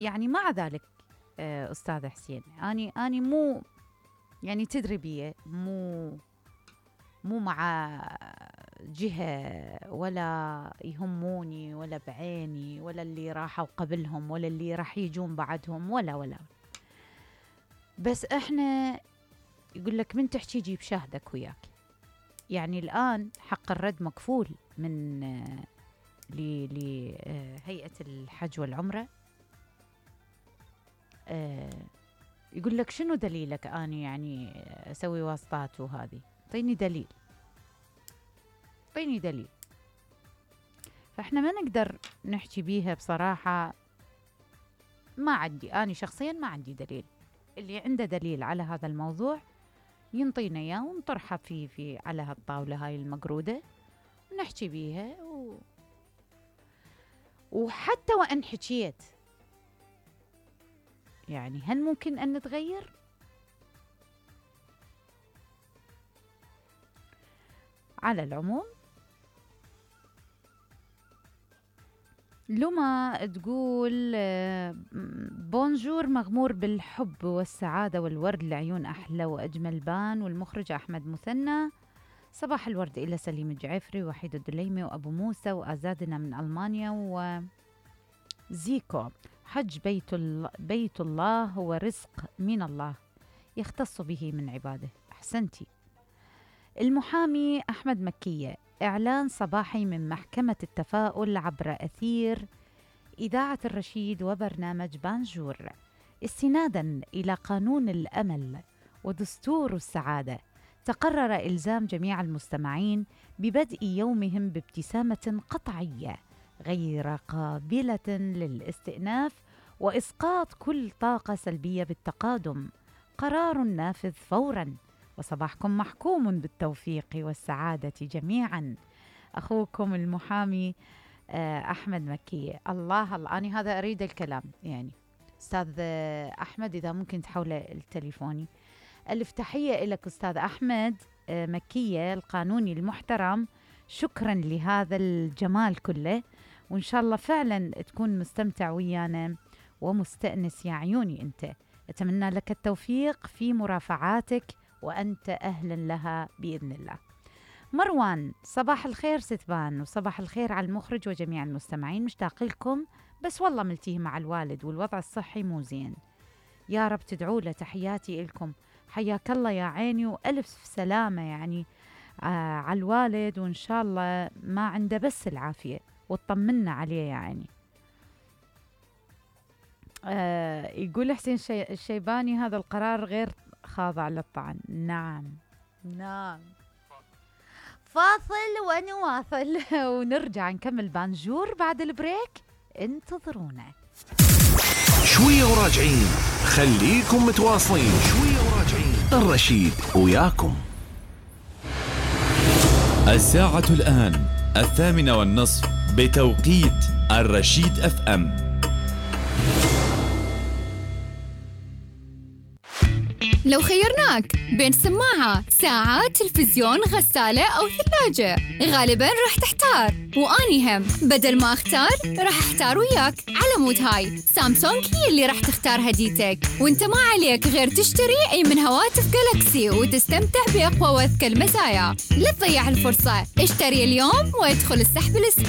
يعني مع ذلك أستاذ حسين، أني مو يعني تدري بيه، مو مع جهة ولا يهموني ولا بعيني ولا اللي راحوا قبلهم ولا اللي راح يجون بعدهم ولا. بس احنا يقول لك من تحكي جيب شاهدك وياك. يعني الآن حق الرد مكفول من لهيئة الحج والعمرة. يقول لك شنو دليلك أنا يعني أسوي واسطات وهذه؟ اعطيني دليل. فإحنا ما نقدر نحكي بيها بصراحة. ما عندي، أنا شخصيا ما عندي دليل. اللي عنده دليل على هذا الموضوع ينطينا إياه ونطرحه في على هالطاولة هاي المقرودة ونحكي بيها وحتى وإن حكيت يعني هل ممكن أن نتغير؟ على العموم لما تقول بونجور مغمور بالحب والسعادة والورد لعيون أحلى وأجمل بان، والمخرج أحمد مثنى. صباح الورد إلى سليم الجعفري وحيد الدليمي وأبو موسى وأزادنا من ألمانيا وزيكو. حج بيت الله هو رزق من الله يختص به من عباده. أحسنتي. المحامي أحمد مكية. إعلان صباحي من محكمة التفاؤل عبر أثير إذاعة الرشيد وبرنامج بانجور، استناداً إلى قانون الأمل ودستور السعادة. تقرر إلزام جميع المستمعين ببدء يومهم بابتسامة قطعية غير قابلة للاستئناف وإسقاط كل طاقة سلبية بالتقادم. قرار نافذ فوراً، وصباحكم محكوم بالتوفيق والسعادة جميعاً. أخوكم المحامي أحمد مكي. الله الله، أنا هذا أريد الكلام يعني. أستاذ أحمد إذا ممكن تحول التليفوني. ألف تحية لك أستاذ أحمد مكية القانوني المحترم. شكراً لهذا الجمال كله، وإن شاء الله فعلاً تكون مستمتع ويانا ومستأنس يا عيوني أنت. أتمنى لك التوفيق في مرافعاتك وأنت أهلاً لها بإذن الله. مروان. صباح الخير ستبان، وصباح الخير على المخرج وجميع المستمعين. مشتاق لكم، بس والله ملتيه مع الوالد والوضع الصحي مو زين. يا رب تدعوا له. تحياتي لكم. حياك الله يا عيني، وألف سلامة يعني على الوالد، وإن شاء الله ما عنده بس العافية وطمنا عليه يا عيني. يقول حسين الشيباني هذا القرار غير خاضع للطعن. نعم فاصل ونواصل ونرجع نكمل بانجور بعد البريك. انتظرونا شوية وراجعين. خليكم متواصلين. شوية وراجعين. الرشيد وياكم. الساعة الآن 8:30 بتوقيت الرشيد FM. لو خيرناك بين سماعة، ساعة، تلفزيون، غسالة أو ثلاجة، غالباً راح تحتار. وأني هم بدل ما أختار راح أحتار وياك. على مود هاي سامسونج هي اللي راح تختار هديتك، وانت ما عليك غير تشتري أي من هواتف جالاكسي وتستمتع بأقوى وأذكى المزايا. لا تضيع الفرصة، اشتري اليوم وادخل السحب الأسبوعي.